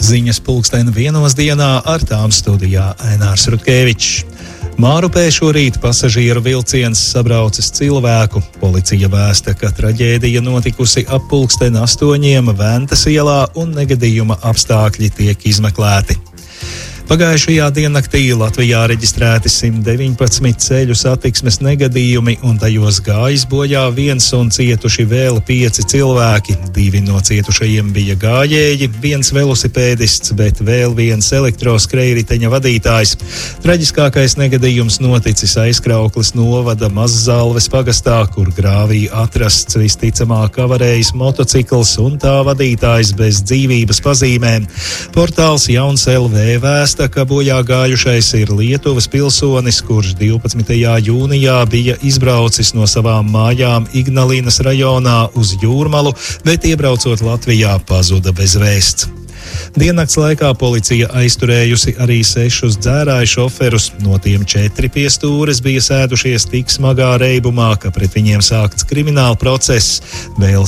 Ziņas 1:00 ar tām studijā Ainārs Rutkevičs. Mārupē šorīt pasažieru vilciens sabraucis cilvēku. Policija vēsta, ka traģēdija notikusi ap 8:00 Ventas ielā un negadījuma apstākļi tiek izmeklēti. Pagājušajā diennaktī Latvijā reģistrēti 119 ceļu satiksmes negadījumi, un tajos gājis bojā viens un cietuši vēl 5 cilvēki. 2 no cietušajiem bija gājēji, 1 velosipēdists, bet vēl viens elektroskrējriteņa vadītājs. Traģiskākais negadījums noticis Aizkraukles novada Mazzalves pagastā, kur grāvī atrasts visticamāk avarējis motocikls un tā vadītājs bez dzīvības pazīmēm. Portāls Jauns LV vēsta, ka bojā gājušais ir Lietuvas pilsonis, kurš 12. jūnijā bija izbraucis no savām mājām Ignalīnas rajonā uz Jūrmalu, bet iebraucot Latvijā pazuda bez vēsts. Diennakts laikā policija aizturējusi arī 6 dzērāju šoferus, no tiem 4 pie stūres bija sēdušies tik smagā reibumā, ka pret viņiem sākts krimināla process. Vēl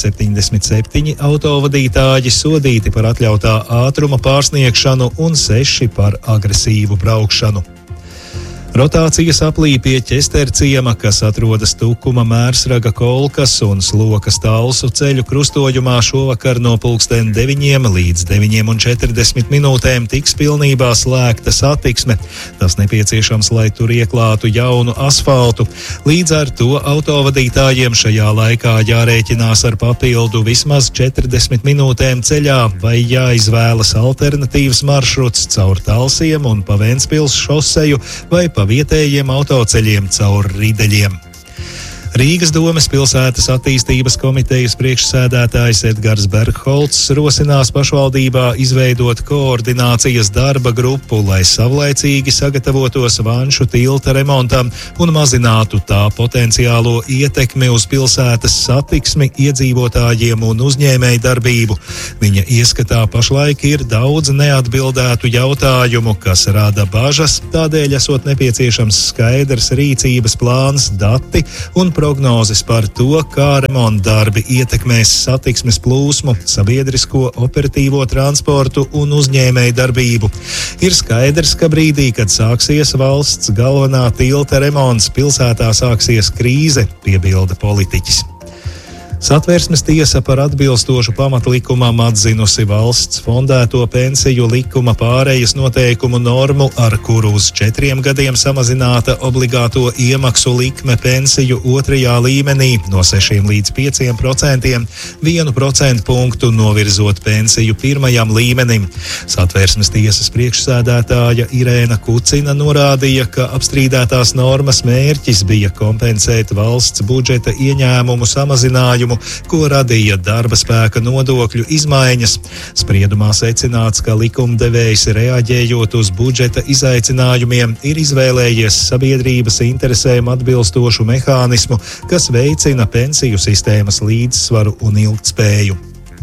177 autovadītāji sodīti par atļautā ātruma pārsniegšanu un 6 par agresīvu braukšanu. Rotācijas aplī pie Ķesterciema, kas atrodas Tukuma, Mērsraga, Kolkas un Slokas Talsu ceļu krustojumā, šovakar no 9:00 līdz 9:40 tiks pilnībā slēgta satiksme. Tas nepieciešams, lai tur ieklātu jaunu asfaltu. Līdz ar to autovadītājiem šajā laikā jārēķinās ar papildu vismaz 40 minūtēm ceļā vai jāizvēlas alternatīvs maršruts caur Talsiem un pa Ventspils šoseju vai pa vietējiem autoceļiem caur Rideļiem. Rīgas domes pilsētas attīstības komitejas priekšsēdētājs Edgars Bergholts rosinās pašvaldībā izveidot koordinācijas darba grupu, lai savlaicīgi sagatavotos Vanšu tilta remontam un mazinātu tā potenciālo ietekmi uz pilsētas satiksmi, iedzīvotājiem un uzņēmēju darbību. Viņa ieskatā pašlaik ir daudz neatbildētu jautājumu, kas rada bažas, tādēļ esot nepieciešams skaidrs rīcības plāns, dati un prognozes par to, kā remontdarbi ietekmēs satiksmes plūsmu, sabiedrisko operatīvo transportu un uzņēmēju darbību. Ir skaidrs, ka brīdī, kad sāksies valsts galvenā tilta remonts, pilsētā sāksies krīze, piebilda politiķis. Satversmes tiesa par atbilstošu pamatlikumam atzinusi valsts fondēto pensiju likuma pārejas noteikumu normu, ar kuru uz 4 gadiem samazināta obligāto iemaksu likme pensiju 2. līmenī no 6 līdz 5%, 1% punktu novirzot pensiju 1. līmenim. Satversmes tiesas priekšsēdētāja Irēna Kucina norādīja, ka apstrīdētās normas mērķis bija kompensēt valsts budžeta ieņēmumu samazinājumu, ko radīja darba spēka nodokļu izmaiņas. Spriedumā secināts, ka likumdevējs reaģējot uz budžeta izaicinājumiem ir izvēlējies sabiedrības interesēm atbilstošu mehānismu, kas veicina pensiju sistēmas līdzsvaru un ilgtspēju.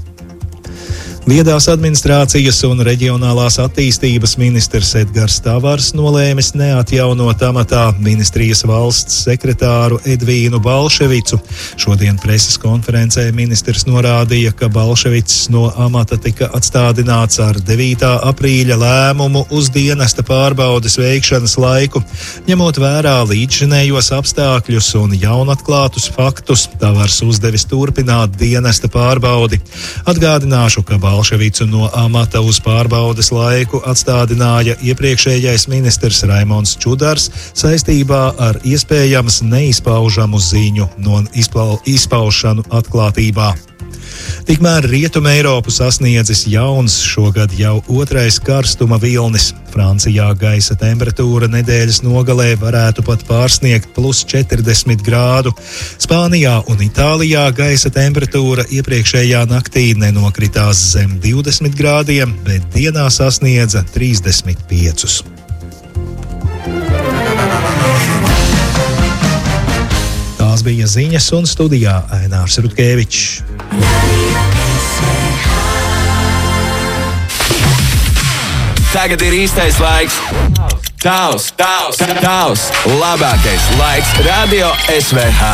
Viedās administrācijas un reģionālās attīstības ministrs Edgars Tavars nolēmis neatjaunot amatā ministrijas valsts sekretāru Edvīnu Balševicu. Šodien preses konferencē ministrs norādīja, ka Balševics no amata tika atstādināts ar 9. aprīļa lēmumu uz dienesta pārbaudes veikšanas laiku. Ņemot vērā līdzšinējos apstākļus un jaunatklātus faktus, Tavars uzdevis turpināt dienesta pārbaudi. Atgādināšu, ka Balševicu no amata uz pārbaudes laiku atstādināja iepriekšējais ministrs Raimonds Čudars saistībā ar iespējams neizpaužamu ziņu no izpaušanu atklātībā. Tikmēr Rietumē Eiropu sasniedzis jauns šogad jau 2. karstuma vilnis. Francijā gaisa temperatūra nedēļas nogalē varētu pat pārsniegt +40 grādu. Spānijā un Itālijā gaisa temperatūra iepriekšējā naktī nenokritās zem 20 grādiem, bet dienā sasniedza 35. Tās bija ziņas un studijā Ainārs Rutkevičs. Tagad ir īstais laiks. Tavs labākais laiks Radio SVH.